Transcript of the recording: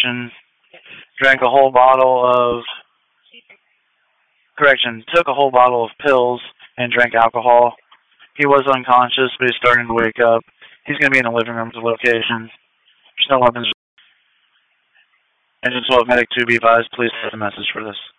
location, drank a whole bottle of, took a whole bottle of pills and drank alcohol. He was unconscious, but he's starting to wake up. He's going to be in the living room at the location. There's no weapons. Engine 12 Medic 2, be advised, please have a message for this.